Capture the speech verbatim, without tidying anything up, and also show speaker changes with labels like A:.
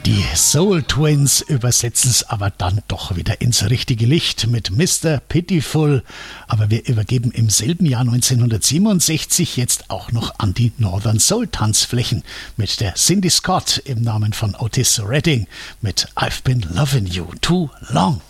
A: Die Soul Twins übersetzen es aber dann doch wieder ins richtige Licht mit Mister Pitiful. Aber wir übergeben im selben Jahr neunzehnhundertsiebenundsechzig jetzt auch noch an die Northern Soul Tanzflächen mit der Cindy Scott im Namen von Otis Redding mit I've Been Loving You Too Long.